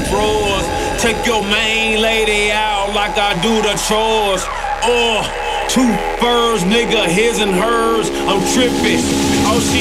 drawers. Take your main lady out like I do the chores. Two birds, nigga, his and hers. I'm tripping. Oh, she